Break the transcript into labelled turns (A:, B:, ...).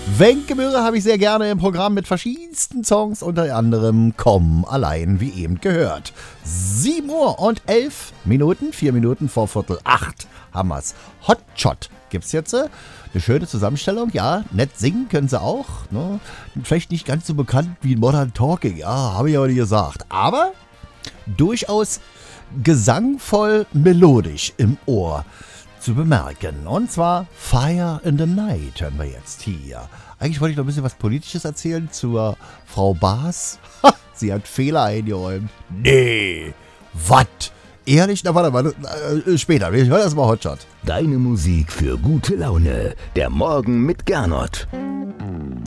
A: Wenke Möhre habe ich sehr gerne im Programm mit verschiedensten Songs, unter anderem Komm allein, wie eben gehört. 7 Uhr und 11 Minuten, 4 Minuten vor Viertel 8 haben wir's. Hotshot gibt's jetzt. Eine schöne Zusammenstellung, ja, nett singen können sie auch. Ne? Vielleicht nicht ganz so bekannt wie Modern Talking, ja, habe ich aber nicht gesagt. Aber durchaus gesangvoll melodisch im Ohr zu bemerken. Und zwar Fire in the Night hören wir jetzt hier. Eigentlich wollte ich noch ein bisschen was Politisches erzählen zur Frau Baas. Sie hat Fehler eingeräumt. Nee, was? Ehrlich? Na, warte mal, später. Wir hören erstmal Hotshot.
B: Deine Musik für gute Laune. Der Morgen mit Gernot.